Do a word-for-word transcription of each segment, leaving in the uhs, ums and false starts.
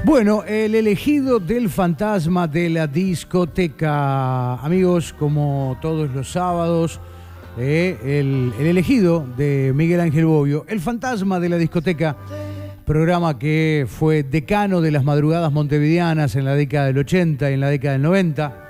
Bueno, el elegido del fantasma de la discoteca. Amigos, como todos los sábados, eh, el, el elegido de Miguel Ángel Bobbio, el fantasma de la discoteca, programa que fue decano de las madrugadas montevideanas en la década del ochenta y en la década del noventa.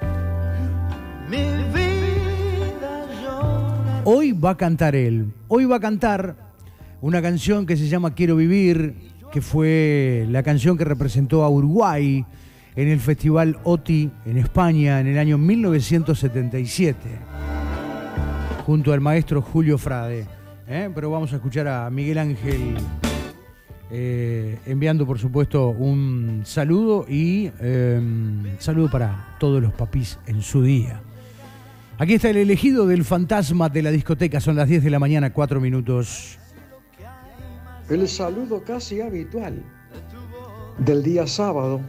Hoy va a cantar él, hoy va a cantar una canción que se llama Quiero Vivir, que fue la canción que representó a Uruguay en el Festival O T I en España en el año mil novecientos setenta y siete, junto al maestro Julio Frade. ¿eh? Pero vamos a escuchar a Miguel Ángel eh, enviando, por supuesto, un saludo y eh, saludo para todos los papís en su día. Aquí está el elegido del fantasma de la discoteca, son las diez de la mañana, cuatro minutos. El saludo casi habitual del día sábado,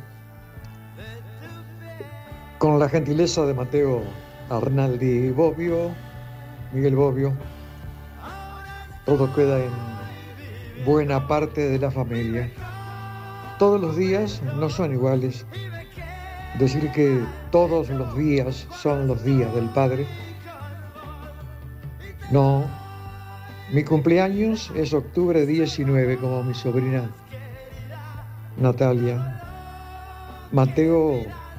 con la gentileza de Mateo Arnaldi Bobbio, Miguel Bobbio. Todo queda en buena parte de la familia. Todos los días no son iguales. Decir que todos los días son los días del Padre, no. Mi cumpleaños es octubre diecinueve, como mi sobrina Natalia. Mateo